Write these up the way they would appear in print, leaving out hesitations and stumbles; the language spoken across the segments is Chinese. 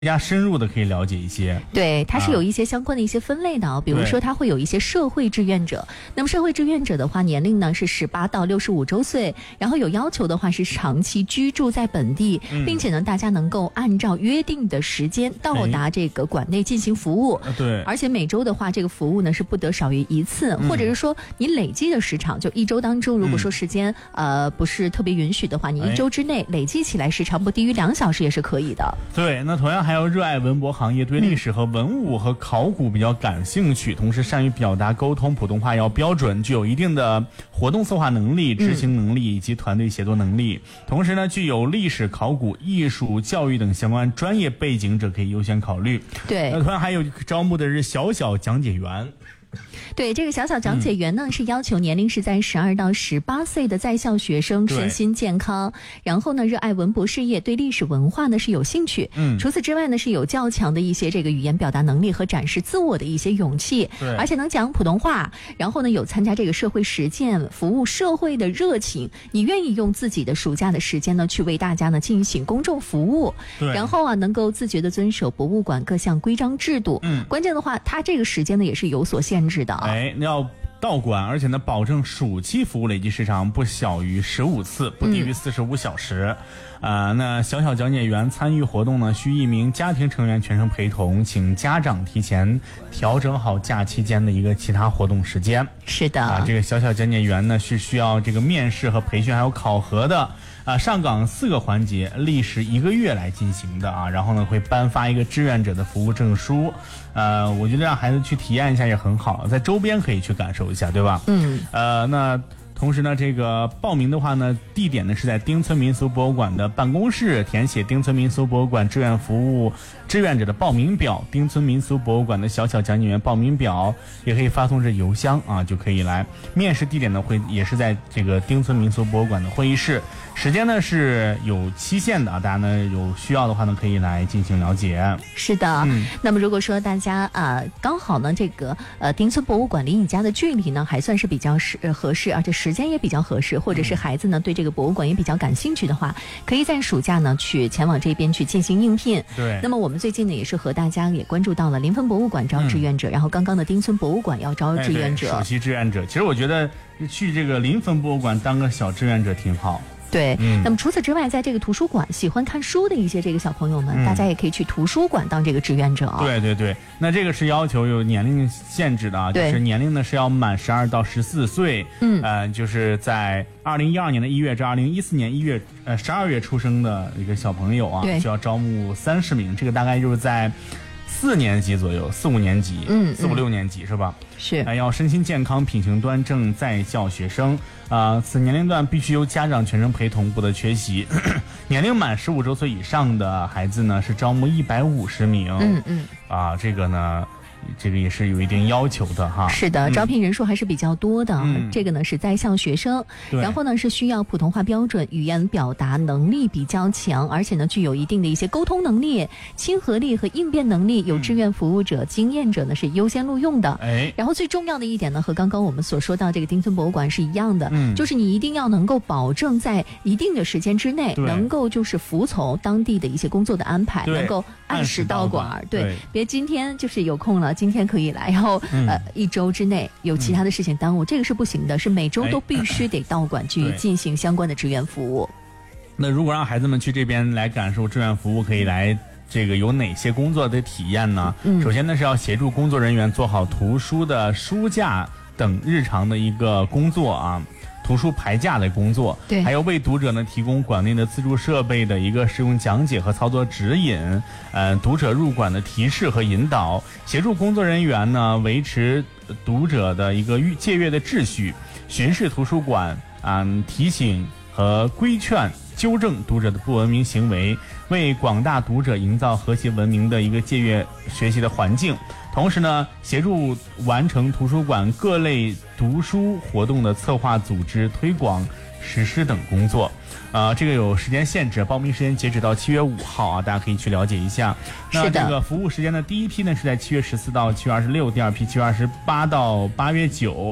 加深入的可以了解一些。 对，它是有一些相关的一些分类的啊，比如说它会有一些社会志愿者。那么社会志愿者的话，年龄呢是18到65周岁，然后有要求的话是长期居住在本地，并且呢大家能够按照约定的时间到达这个馆内进行服务。 对， 而且每周的话，这个服务呢是不得少于1次，或者是说你累计的时长，就1周当中，如果说时间不是特别允许的话，你1周之内累计起来时长不低于2小时也是可以的。 对，那同样还有热爱文博行业，对历史和文物和考古比较感兴趣，同时善于表达沟通，普通话要标准，具有一定的活动策划能力、执行能力以及团队协作能力。同时呢，具有历史、考古、艺术、教育等相关专业背景者可以优先考虑。 对， 那同样还有招募的是小讲解员。 对，这个小讲解员呢，是要求年龄是在12到18岁的在校学生，身心健康，然后呢热爱文博事业，对历史文化呢是有兴趣。除此之外呢是有较强的一些这个语言表达能力和展示自我的一些勇气，而且能讲普通话，然后呢有参加这个社会实践、服务社会的热情，你愿意用自己的暑假的时间呢去为大家呢进行公众服务，然后啊能够自觉的遵守博物馆各项规章制度。关键的话，他这个时间呢也是有所限制的。 要到馆，而且呢，保证暑期服务累计时长不小于15次，不低于45小时。那小讲解员参与活动呢，需1名家庭成员全程陪同，请家长提前调整好假期间的一个其他活动时间。 是的， 这个小讲解员呢是需要这个面试和培训还有考核的。上岗4个环节，历时1个月来进行的啊，然后呢会颁发一个志愿者的服务证书。我觉得让孩子去体验一下也很好，在周边可以去感受一下，对吧？那同时呢，这个报名的话呢，地点呢是在丁村民俗博物馆的办公室，填写丁村民俗博物馆志愿服务志愿者的报名表，丁村民俗博物馆的小讲解员报名表，也可以发送至邮箱啊，就可以来。面试地点呢也是在这个丁村民俗博物馆的会议室，时间呢是有期限的啊，大家呢有需要的话呢可以来进行了解。 是的，那么如果说大家刚好呢这个丁村博物馆离你家的距离呢还算是比较合适，而且时间也比较合适，或者是孩子呢对这个博物馆也比较感兴趣的话，可以在暑假呢去前往这边去进行应聘。 对， 那么我们最近呢也是和大家也关注到了临汾博物馆招志愿者，然后刚刚的丁村博物馆要招志愿者， 首席志愿者。其实我觉得去这个临汾博物馆当个小志愿者挺好。 对，那么除此之外，在这个图书馆喜欢看书的一些这个小朋友们，大家也可以去图书馆当这个志愿者。 对，那这个是要求有年龄限制的啊，就是年龄呢是要满12到14岁，就是在2012年的1月至2014年12月出生的一个小朋友啊，需要招募30名，这个大概就是在4年级左右，4、5年级，4、5、6年级是吧？ 是， 要身心健康、品行端正在校学生，此年龄段必须由家长全程陪同，不得缺席。年龄满15周岁以上的孩子呢，是招募150名。这个呢。这个也是有一定要求的哈。 是的，招聘人数还是比较多的。这个呢是在校学生，然后呢是需要普通话标准，语言表达能力比较强，而且呢具有一定的一些沟通能力、亲和力和应变能力，有志愿服务者、经验者呢是优先录用的。然后最重要的一点呢，和刚刚我们所说到这个丁村博物馆是一样的，就是你一定要能够保证在一定的时间之内，能够就是服从当地的一些工作的安排，能够按时到馆。对，别今天就是有空了。今天可以来，然后1周之内有其他的事情耽误，这个是不行的，是每周都必须得到馆去进行相关的志愿服务。 那如果让孩子们去这边来感受志愿服务，可以来这个有哪些工作的体验呢？首先呢是要协助工作人员做好图书的书架等日常的一个工作啊。图书排架的工作，还有为读者呢提供馆内的自助设备的一个使用讲解和操作指引，读者入馆的提示和引导，协助工作人员呢维持读者的一个借阅的秩序，巡视图书馆，提醒和规劝纠正读者的不文明行为，为广大读者营造和谐文明的一个借阅学习的环境。同时呢，协助完成图书馆各类读书活动的策划、组织、推广、实施等工作。这个有时间限制，报名时间截止到7月5号啊，大家可以去了解一下。那这个服务时间呢，第一批呢是在7月14到7月26，第二批7月28到8月9。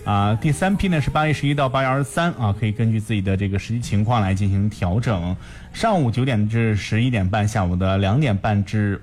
第3批呢是8月11到8月23啊，可以根据自己的这个实际情况来进行调整。上午9点至11点半，下午的2点半至